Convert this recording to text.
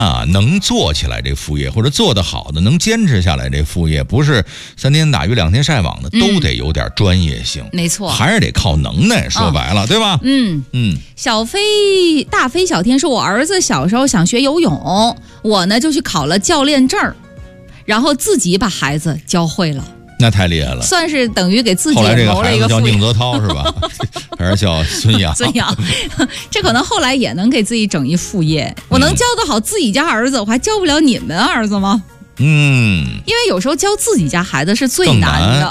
能做起来这副业，或者做得好的，能坚持下来这副业，不是3天打鱼2天晒网的，都得有点专业性。 没错， 还是得靠能耐。说白了，对吧？ 大飞小天说，我儿子小时候想学游泳，我呢就去考了教练证，然后自己把孩子教会了。 那太厉害了， 算是等于给自己谋了一个副业。后来这个孩子叫宁泽涛是吧？还是叫孙杨？ 孙杨，这可能后来也能给自己整一副业。我能教得好自己家儿子，我还教不了你们儿子吗？因为有时候教自己家孩子是最难的。